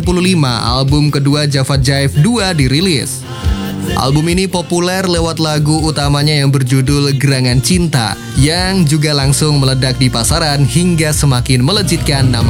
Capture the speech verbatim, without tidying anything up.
lima, album kedua Javad Jive dua dirilis. Album ini populer lewat lagu utamanya yang berjudul Gerangan Cinta, yang juga langsung meledak di pasaran hingga semakin melejitkan nama